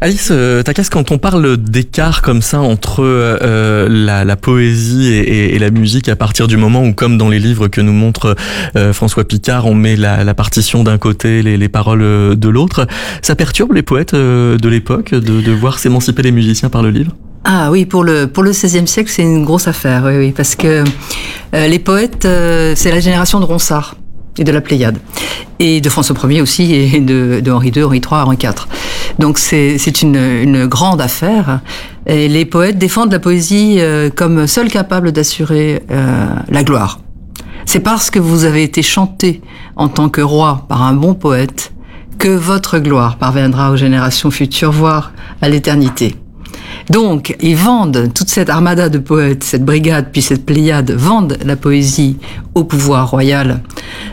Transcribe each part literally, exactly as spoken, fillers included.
Alice euh, Takacs, quand on parle d'écart comme ça entre euh, la, la poésie et, et, et la musique, à partir du moment où, comme dans les livres que nous montre euh, François Picard, on met la, la partition d'un côté, les, les paroles de l'autre, ça perturbe les poètes euh, de l'époque de, de voir s'émanciper les musiciens par le livre? Ah oui, pour le pour le seizième siècle, c'est une grosse affaire, oui, oui, parce que euh, les poètes, euh, c'est la génération de Ronsard et de la Pléiade, et de François Ier aussi, et de, de Henri deux, Henri trois, Henri quatre. Donc c'est c'est une une grande affaire. Et les poètes défendent la poésie euh, comme seule capable d'assurer euh, la gloire. C'est parce que vous avez été chanté en tant que roi par un bon poète que votre gloire parviendra aux générations futures, voire à l'éternité. Donc, ils vendent, toute cette armada de poètes, cette brigade, puis cette pléiade, vendent la poésie au pouvoir royal,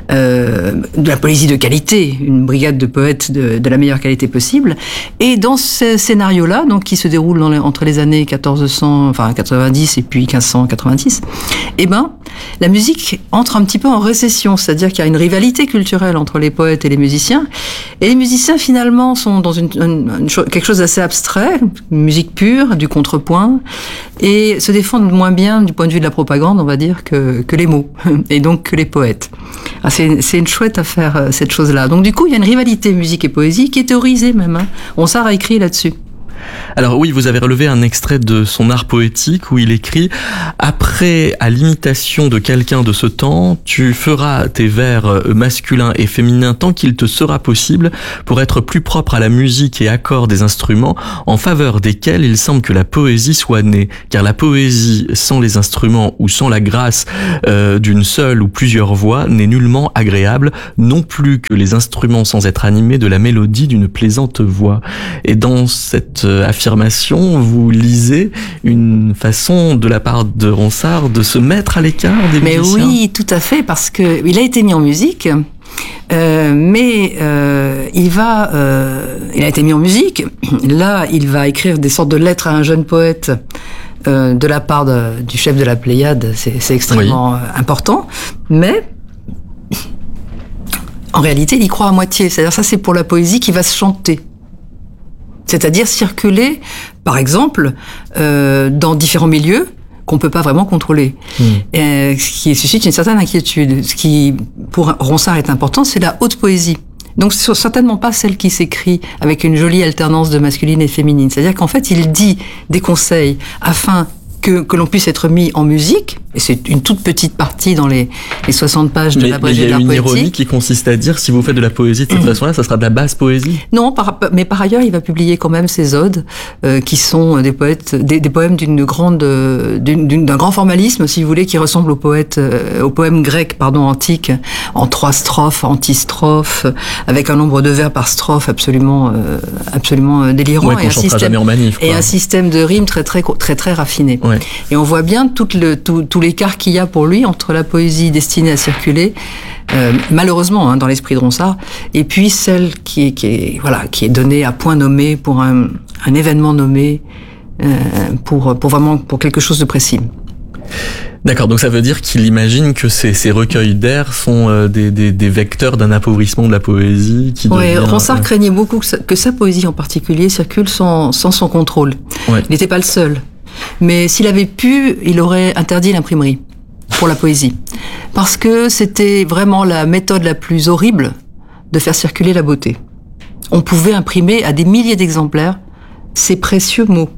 euh, de la poésie de qualité, une brigade de poètes de, de la meilleure qualité possible. Et dans ce scénario-là, donc qui se déroule dans les, entre les années quatorze cents, enfin quatre-vingt-dix et puis quinze cent quatre-vingt-dix, eh ben, la musique entre un petit peu en récession, c'est-à-dire qu'il y a une rivalité culturelle entre les poètes et les musiciens. Et les musiciens, finalement, sont dans une, une, une chose, quelque chose d'assez abstrait, une musique pure, du contrepoint, et se défendent moins bien du point de vue de la propagande, on va dire, que, que les mots, et donc que les poètes. Alors c'est, c'est une chouette affaire, cette chose-là. Donc du coup, il y a une rivalité musique et poésie qui est théorisée même. Hein. Ronsard a écrit là-dessus. Alors oui, vous avez relevé un extrait de son art poétique où il écrit « Après, à l'imitation de quelqu'un de ce temps, tu feras tes vers masculins et féminins tant qu'il te sera possible pour être plus propre à la musique et accords des instruments en faveur desquels il semble que la poésie soit née. Car la poésie sans les instruments ou sans la grâce euh, d'une seule ou plusieurs voix n'est nullement agréable, non plus que les instruments sans être animés de la mélodie d'une plaisante voix. » Et dans cette affirmation, vous lisez une façon de la part de Ronsard de se mettre à l'écart des mais musiciens. Mais oui, tout à fait, parce que il a été mis en musique, euh, mais euh, il va, euh, il a été mis en musique. Là, il va écrire des sortes de lettres à un jeune poète euh, de la part de, du chef de la Pléiade. C'est, c'est extrêmement oui. important, mais en réalité, il y croit à moitié. C'est-à-dire, ça, c'est pour la poésie qui va se chanter. C'est-à-dire circuler, par exemple, euh, dans différents milieux qu'on peut pas vraiment contrôler. Mmh. Et, ce qui suscite une certaine inquiétude. Ce qui, pour Ronsard, est important, c'est la haute poésie. Donc, c'est certainement pas celle qui s'écrit avec une jolie alternance de masculine et féminine. C'est-à-dire qu'en fait, il dit des conseils afin que, que l'on puisse être mis en musique, et c'est une toute petite partie dans les, les soixante pages de l'abrégé de l'art poétique. Mais il y a une ironie qui consiste à dire, si vous faites de la poésie de cette mmh. façon-là, ça sera de la basse poésie. Non, par, mais par ailleurs, il va publier quand même ses odes, euh, qui sont des poètes, des, des poèmes d'une grande, d'une, d'une, d'un grand formalisme, si vous voulez, qui ressemble aux poètes, euh, aux poèmes grecs, pardon, antiques, en trois strophes, antistrophes, avec un nombre de vers par strophe absolument, euh, absolument délirant, ouais, et un système, jamais en manif, et un système de rimes très, très, très, très raffiné. Ouais. Et on voit bien tout le, tout, tout l'écart qu'il y a pour lui entre la poésie destinée à circuler, euh, malheureusement hein, dans l'esprit de Ronsard, et puis celle qui est, qui est voilà qui est donnée à point nommé pour un, un événement nommé, euh, pour pour vraiment pour quelque chose de précis. D'accord, donc ça veut dire qu'il imagine que ces, ces recueils d'air sont euh, des, des, des vecteurs d'un appauvrissement de la poésie. Qui oui, devient, Ronsard euh... craignait beaucoup que sa, que sa poésie en particulier circule sans, sans son contrôle. Ouais. Il n'était pas le seul. Mais s'il avait pu, il aurait interdit l'imprimerie pour la poésie. Parce que c'était vraiment la méthode la plus horrible de faire circuler la beauté. On pouvait imprimer à des milliers d'exemplaires ces précieux mots.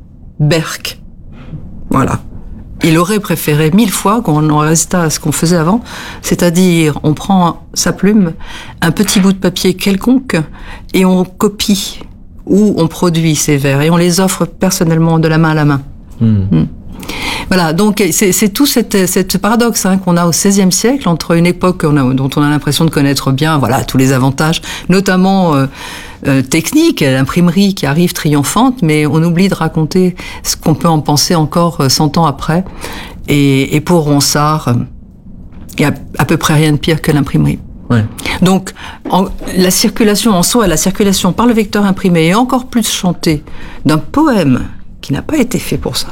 Berck. Voilà. Il aurait préféré mille fois qu'on en restât à ce qu'on faisait avant, c'est-à-dire on prend sa plume, un petit bout de papier quelconque, et on copie ou on produit ces vers, et on les offre personnellement de la main à la main. Mmh. Mmh. Voilà, donc c'est, c'est tout cette, cette paradoxe hein, qu'on a au seizième siècle entre une époque on a, dont on a l'impression de connaître bien, voilà, tous les avantages, notamment euh, euh, techniques, l'imprimerie qui arrive triomphante, mais on oublie de raconter ce qu'on peut en penser encore cent ans après. Et, et pour Ronsard, il y a à peu près rien de pire que l'imprimerie. Ouais. Donc, en, la circulation en soi, la circulation par le vecteur imprimé, et encore plus chantée, d'un poème qui n'a pas été fait pour ça.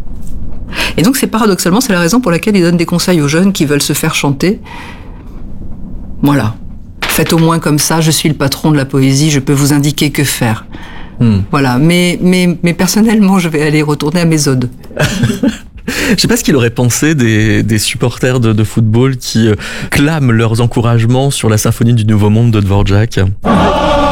Et donc, c'est paradoxalement, c'est la raison pour laquelle il donne des conseils aux jeunes qui veulent se faire chanter. Voilà. Faites au moins comme ça, je suis le patron de la poésie, je peux vous indiquer que faire. Mmh. Voilà, mais, mais, mais personnellement, je vais aller retourner à mes odes. Je sais pas ce qu'il aurait pensé des, des supporters de, de football qui euh, clament leurs encouragements sur la symphonie du Nouveau Monde de Dvorak.